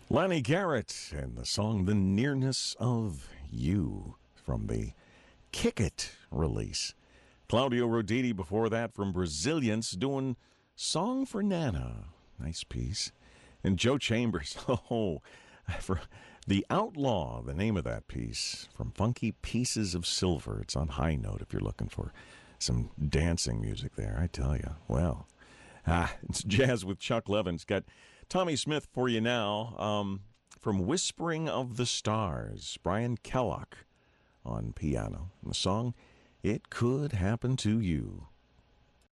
Lonnie Garrett and the song The Nearness of You from the Kick It release. Claudio Roditi before that from Brazilians doing Song for Nana. Nice piece. And Joe Chambers, for The Outlaw, the name of that piece, from Funky Pieces of Silver. It's on High Note if you're looking for some dancing music there, I tell you. Well, it's Jazz with Chuck Levin. Got Tommy Smith for you now from Whispering of the Stars. Brian Kellogg on piano. And the song, It Could Happen to You.